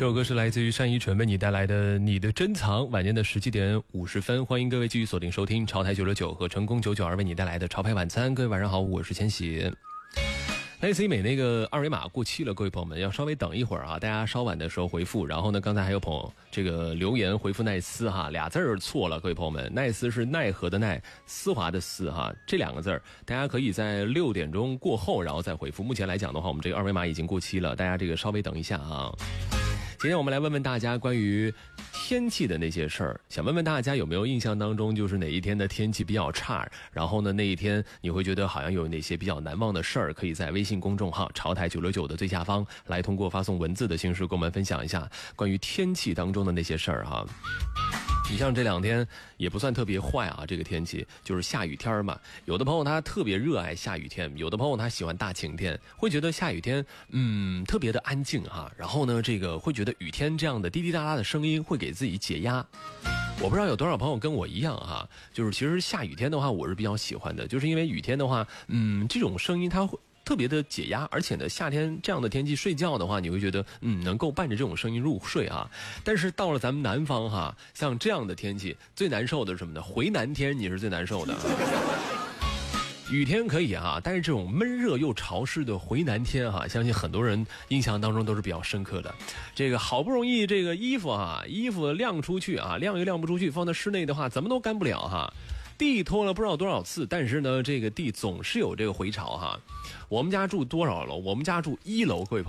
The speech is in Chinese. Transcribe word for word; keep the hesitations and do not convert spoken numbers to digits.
这首歌是来自于单依纯为你带来的《你的珍藏》。晚间的十七点五十分，欢迎各位继续锁定收听潮台九六九和成功九九二为你带来的潮牌晚餐。各位晚上好，我是千玺。奈斯医美那个二维码过期了，各位朋友们要稍微等一会儿啊，大家稍晚的时候回复。然后呢，刚才还有朋友这个留言回复奈斯哈，俩字儿错了，各位朋友们，奈斯是奈何的奈，丝滑的丝哈，这两个字儿大家可以在六点钟过后然后再回复。目前来讲的话，我们这个二维码已经过期了，大家这个稍微等一下啊。今天我们来问问大家关于天气的那些事儿，想问问大家有没有印象当中就是哪一天的天气比较差，然后呢那一天你会觉得好像有哪些比较难忘的事儿，可以在微信公众号潮台九六九的最下方来通过发送文字的形式跟我们分享一下关于天气当中的那些事儿哈。你像这两天也不算特别坏啊，这个天气就是下雨天嘛。有的朋友他特别热爱下雨天，有的朋友他喜欢大晴天，会觉得下雨天嗯特别的安静哈。然后呢，这个会觉得雨天这样的滴滴答答的声音会给自己解压。我不知道有多少朋友跟我一样哈，就是其实下雨天的话我是比较喜欢的，就是因为雨天的话，嗯这种声音它会特别的解压，而且呢，夏天这样的天气睡觉的话，你会觉得嗯能够伴着这种声音入睡啊。但是到了咱们南方哈，像这样的天气最难受的是什么呢？回南天你是最难受的。雨天可以啊，但是这种闷热又潮湿的回南天哈，相信很多人印象当中都是比较深刻的。这个好不容易这个衣服啊，衣服晾出去啊，晾又晾不出去，放在室内的话怎么都干不了哈。地拖了不知道多少次，但是呢，这个地总是有这个回潮哈。我们家住多少楼？我们家住一楼，各位朋友。